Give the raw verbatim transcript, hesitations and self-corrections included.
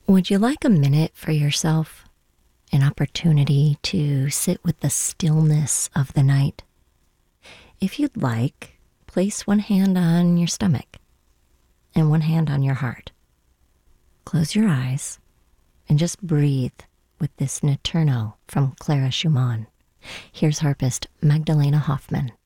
Would you like a minute for yourself? An opportunity to sit with the stillness of the night? If you'd like, place one hand on your stomach and one hand on your heart. Close your eyes and just breathe with this Notturno from Clara Schumann. Here's harpist Magdalena Hoffman.